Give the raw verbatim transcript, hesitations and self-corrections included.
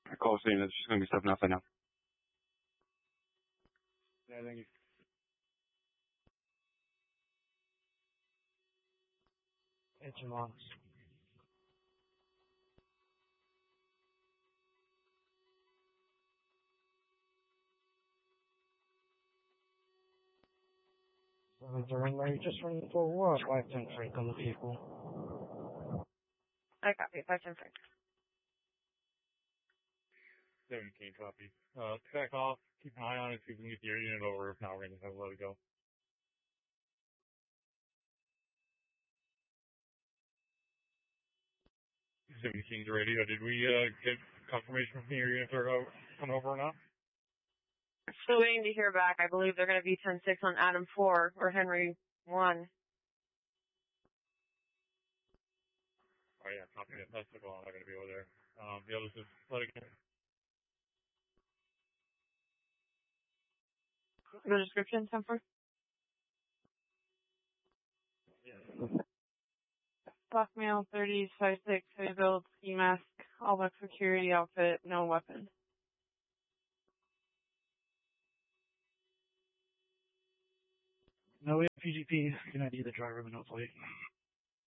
Call scene. It's just going to be stepping outside now. Yeah, thank you. It's your mom's. So during they just running for what? Five ten Frank on the people. I copy. Five ten Frank. seventeen copy. Uh, back off. Keep an eye on it. See if we can get the air unit over. If not, we're going to have to let it go. seventeen's radio. Did we uh, get confirmation from the air units are coming over or not? Still waiting to hear back. I believe they're going to be ten six on Adam four or Henry one. Oh, yeah, copy it. That's the goal. I'm not going to be over there. Um, the others just let it go. The description, ten four? Yeah. Black male, thirties, five six, heavy build, ski mask, all black security outfit, no weapon. No, we have P G P. Can I be the driver of an plate?